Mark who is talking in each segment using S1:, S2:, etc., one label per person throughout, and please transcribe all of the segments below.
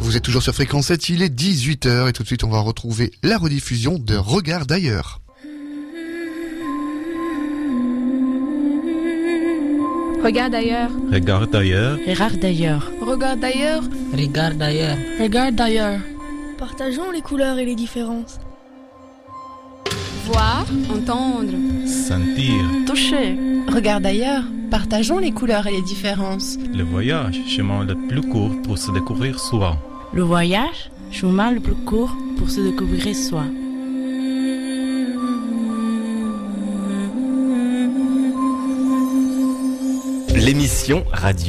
S1: Vous êtes toujours sur Fréquence 7, il est 18h et tout de suite on va retrouver la rediffusion de Regard d'ailleurs.
S2: Regarde d'ailleurs.
S3: Regarde d'ailleurs.
S4: Regarde d'ailleurs.
S2: Regarde d'ailleurs.
S4: Regarde d'ailleurs.
S2: Regarde d'ailleurs.
S5: Partageons les couleurs et les différences.
S2: Voir, entendre,
S3: Sentir.
S4: Toucher. Regarde d'ailleurs. Partageons les couleurs et les différences.
S3: Le voyage, chemin le plus court pour se découvrir soi.
S4: Le voyage, chemin le plus court pour se découvrir soi.
S6: L'émission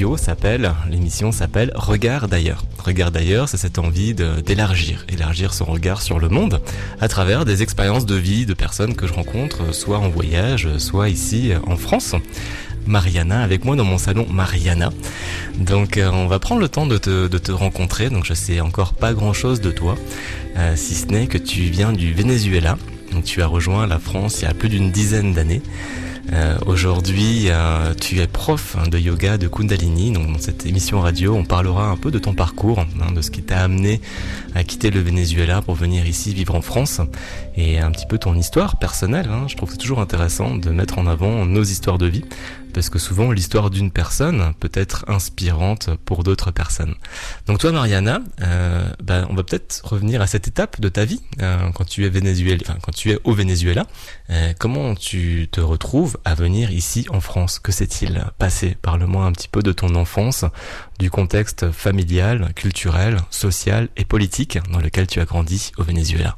S6: s'appelle Regard d'ailleurs. Regard d'ailleurs, c'est cette envie d'élargir son regard sur le monde à travers des expériences de vie de personnes que je rencontre, soit en voyage, soit ici en France. Mariana, avec moi dans mon salon Mariana. Donc on va prendre le temps de te rencontrer. Donc je sais encore pas grand chose de toi, si ce n'est que tu viens du Venezuela. Donc, tu as rejoint la France il y a plus d'une dizaine d'années. Aujourd'hui, tu es prof de yoga de Kundalini. Donc dans cette émission radio, on parlera un peu de ton parcours, de ce qui t'a amené à quitter le Venezuela pour venir ici vivre en France, et un petit peu ton histoire personnelle. Je trouve que c'est toujours intéressant de mettre en avant nos histoires de vie, parce que souvent l'histoire d'une personne peut être inspirante pour d'autres personnes. Donc toi, Mariana, on va peut-être revenir à cette étape de ta vie quand tu es au Venezuela. Comment tu te retrouves à venir ici en France? Que s'est-il passé? Parle-moi un petit peu de ton enfance, du contexte familial, culturel, social et politique dans lequel tu as grandi au Venezuela.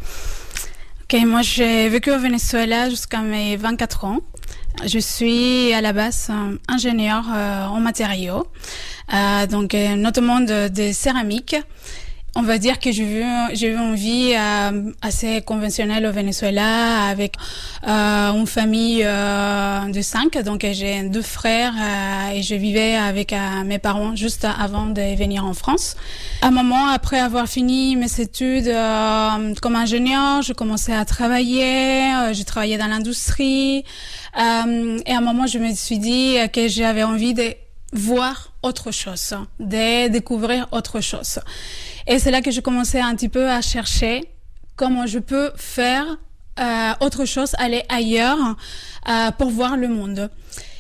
S7: Ok, moi j'ai vécu au Venezuela jusqu'à mes 24 ans. Je suis à la base ingénieur en matériaux, donc notamment de céramique. On va dire que j'ai eu une vie assez conventionnelle au Venezuela, avec une famille de 5. Donc j'ai 2 frères et je vivais avec mes parents juste avant de venir en France. À un moment, après avoir fini mes études comme ingénieur, je commençais à travailler. Je travaillais dans l'industrie. Et à un moment, je me suis dit que j'avais envie de voir autre chose, de découvrir autre chose. Et c'est là que je commençais un petit peu à chercher comment je peux faire autre chose, aller ailleurs pour voir le monde.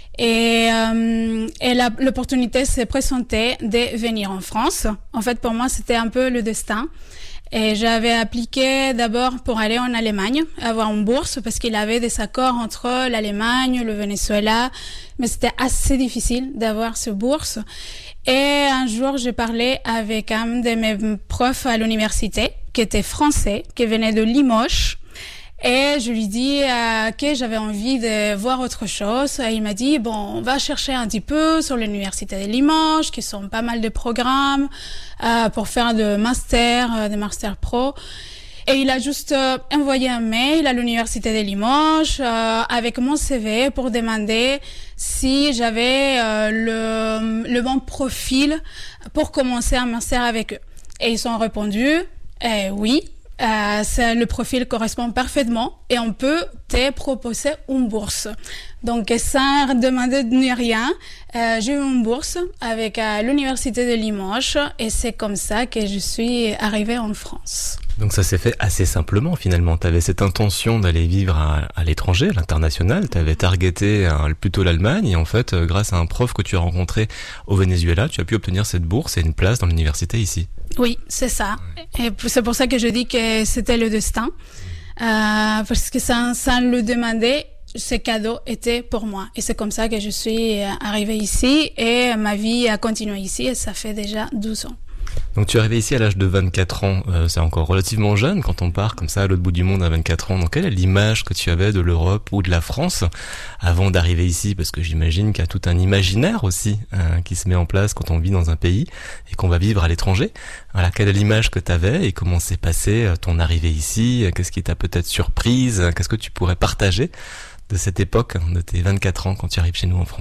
S7: Et l'opportunité s'est présentée de venir en France. En fait, pour moi, c'était un peu le destin. Et j'avais appliqué d'abord pour aller en Allemagne, avoir une bourse, parce qu'il y avait des accords entre l'Allemagne, le Venezuela, mais c'était assez difficile d'avoir cette bourse. Et un jour, j'ai parlé avec un de mes profs à l'université, qui était français, qui venait de Limoges. Et je lui dis que j'avais envie de voir autre chose. Et il m'a dit, on va chercher un petit peu sur l'université de Limoges, qui sont pas mal de programmes pour faire des masters pro. Et il a juste envoyé un mail à l'université de Limoges avec mon CV pour demander si j'avais le bon profil pour commencer un master avec eux. Et ils ont répondu oui. Le profil correspond parfaitement et on peut te proposer une bourse. Donc, sans demander ni rien, j'ai eu une bourse avec l'université de Limoges et c'est comme ça que je suis arrivée en France.
S6: Donc ça s'est fait assez simplement finalement. Tu avais cette intention d'aller vivre à l'étranger, à l'international. Tu avais targeté plutôt l'Allemagne et en fait, grâce à un prof que tu as rencontré au Venezuela, tu as pu obtenir cette bourse et une place dans l'université ici.
S7: Oui, c'est ça. Et c'est pour ça que je dis que c'était le destin. Parce que sans le demander, ce cadeau était pour moi. Et c'est comme ça que je suis arrivée ici et ma vie a continué ici et ça fait déjà 12 ans.
S6: Donc tu es arrivé ici à l'âge de 24 ans, c'est encore relativement jeune quand on part comme ça à l'autre bout du monde à 24 ans. Donc quelle est l'image que tu avais de l'Europe ou de la France avant d'arriver ici? Parce que j'imagine qu'il y a tout un imaginaire aussi qui se met en place quand on vit dans un pays et qu'on va vivre à l'étranger. Voilà, quelle est l'image que tu avais et comment s'est passée ton arrivée ici? Qu'est-ce qui t'a peut-être surprise? Qu'est-ce que tu pourrais partager de cette époque, de tes 24 ans quand tu arrives chez nous en France?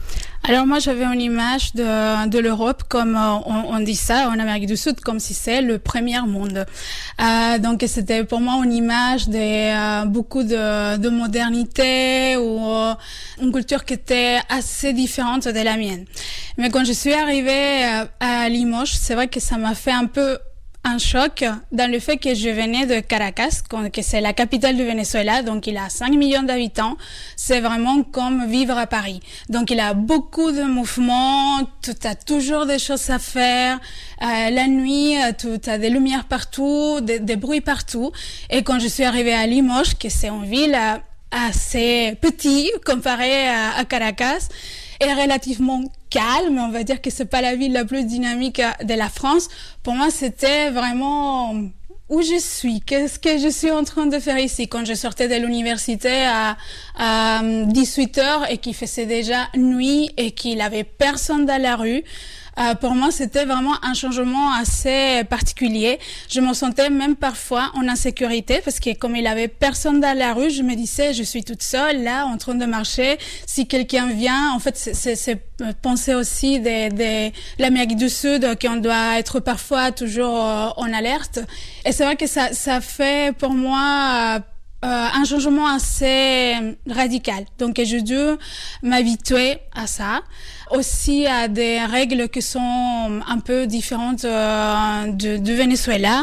S7: Alors moi j'avais une image de l'Europe comme on dit ça en Amérique du Sud, comme si c'est le premier monde. Donc c'était pour moi une image de beaucoup de modernité ou une culture qui était assez différente de la mienne. Mais quand je suis arrivée à Limoges, c'est vrai que ça m'a fait un peu un choc dans le fait que je venais de Caracas, que c'est la capitale du Venezuela, donc il a 5 millions d'habitants. C'est vraiment comme vivre à Paris. Donc il a beaucoup de mouvements, tu as toujours des choses à faire. La nuit, tu as des lumières partout, des bruits partout. Et quand je suis arrivée à Limoges, que c'est une ville assez petite comparée à Caracas, est relativement calme, on va dire que c'est pas la ville la plus dynamique de la France. Pour moi, c'était vraiment où je suis, qu'est-ce que je suis en train de faire ici. Quand je sortais de l'université à 18h et qu'il faisait déjà nuit et qu'il avait personne dans la rue, pour moi, c'était vraiment un changement assez particulier. Je me sentais même parfois en insécurité parce que comme il avait personne dans la rue, je me disais, je suis toute seule là, en train de marcher. Si quelqu'un vient, en fait, c'est penser aussi de l'Amérique du Sud qu'on doit être parfois toujours en alerte. Et c'est vrai que ça fait pour moi un changement assez radical. Donc, j'ai dû m'habituer à ça. Aussi à des règles qui sont un peu différentes du Venezuela.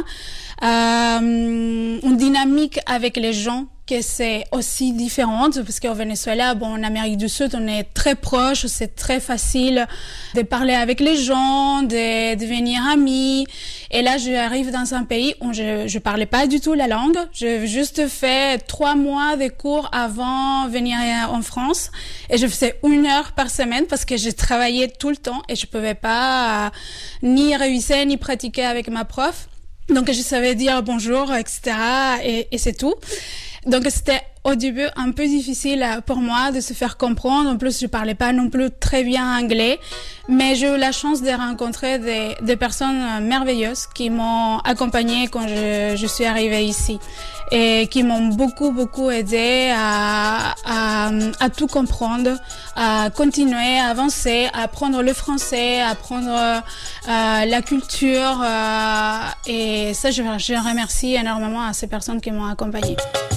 S7: Une dynamique avec les gens que c'est aussi différente parce qu'au Venezuela, en Amérique du Sud, on est très proche, c'est très facile de parler avec les gens, de devenir amis. Et là, j'arrive dans un pays où je parlais pas du tout la langue. J'ai juste fait 3 mois de cours avant de venir en France et je faisais 1 heure par semaine parce que je travaillais tout le temps et je pouvais pas ni réviser ni pratiquer avec ma prof. Donc, je savais dire bonjour, etc. et c'est tout. Donc, c'était au début un peu difficile pour moi de se faire comprendre. En plus, je parlais pas non plus très bien anglais. Mais j'ai eu la chance de rencontrer des personnes merveilleuses qui m'ont accompagnée quand je suis arrivée ici. Et qui m'ont beaucoup aidé à tout comprendre, à continuer, à avancer, à apprendre le français, à apprendre la culture. Et ça, je remercie énormément à ces personnes qui m'ont accompagnée.